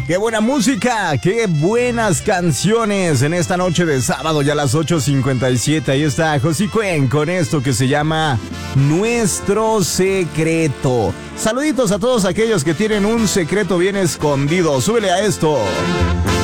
Qué buena música, qué buenas canciones en esta noche de sábado, ya a las 8:57. Ahí está José Cuen con esto que se llama Nuestro Secreto. Saluditos a todos aquellos que tienen un secreto bien escondido. Súbele a esto.